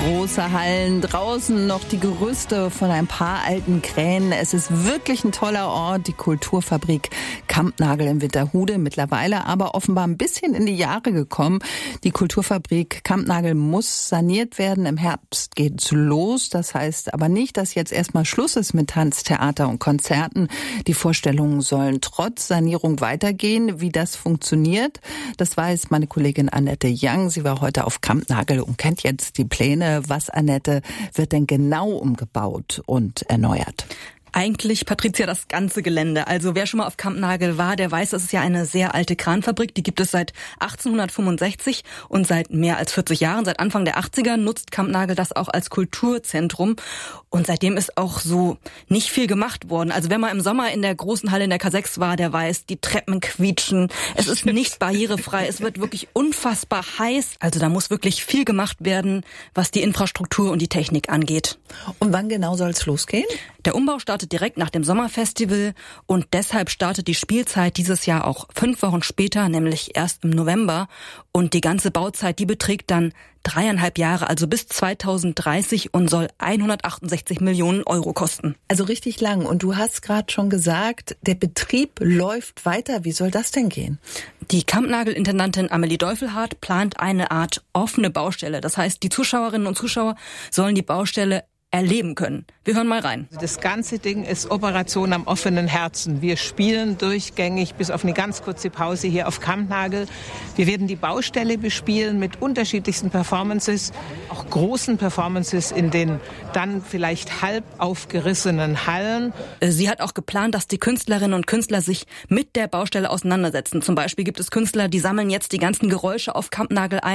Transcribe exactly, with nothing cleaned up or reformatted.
Große Hallen, draußen noch die Gerüste von ein paar alten Kränen. Es ist wirklich ein toller Ort, die Kulturfabrik Kampnagel in Winterhude. Mittlerweile aber offenbar ein bisschen in die Jahre gekommen. Die Kulturfabrik Kampnagel muss saniert werden. Im Herbst geht's los. Das heißt aber nicht, dass jetzt erstmal Schluss ist mit Tanz, Theater und Konzerten. Die Vorstellungen sollen trotz Sanierung weitergehen. Wie das funktioniert, das weiß meine Kollegin Annette Young. Sie war heute auf Kampnagel und kennt jetzt die Pläne. Was, Annette, wird denn genau umgebaut und erneuert? Eigentlich, Patricia, das ganze Gelände. Also wer schon mal auf Kampnagel war, der weiß, das ist ja eine sehr alte Kranfabrik. Die gibt es seit achtzehnhundertfünfundsechzig und seit mehr als vierzig Jahren, seit Anfang der achtziger, nutzt Kampnagel das auch als Kulturzentrum. Und seitdem ist auch so nicht viel gemacht worden. Also wer mal im Sommer in der großen Halle in der K sechs war, der weiß, die Treppen quietschen. Es ist nicht barrierefrei. Es wird wirklich unfassbar heiß. Also da muss wirklich viel gemacht werden, was die Infrastruktur und die Technik angeht. Und wann genau soll es losgehen? Der Umbau startet direkt nach dem Sommerfestival und deshalb startet die Spielzeit dieses Jahr auch fünf Wochen später, nämlich erst im November. Und die ganze Bauzeit, die beträgt dann dreieinhalb Jahre, also bis zweitausenddreißig und soll hundertachtundsechzig Millionen Euro kosten. Also richtig lang. Und du hast gerade schon gesagt, der Betrieb läuft weiter. Wie soll das denn gehen? Die Kampnagel-Intendantin Amelie Deufelhardt plant eine Art offene Baustelle. Das heißt, die Zuschauerinnen und Zuschauer sollen die Baustelle erleben können. Wir hören mal rein. Das ganze Ding ist Operation am offenen Herzen. Wir spielen durchgängig bis auf eine ganz kurze Pause hier auf Kampnagel. Wir werden die Baustelle bespielen mit unterschiedlichsten Performances, auch großen Performances in den dann vielleicht halb aufgerissenen Hallen. Sie hat auch geplant, dass die Künstlerinnen und Künstler sich mit der Baustelle auseinandersetzen. Zum Beispiel gibt es Künstler, die sammeln jetzt die ganzen Geräusche auf Kampnagel ein.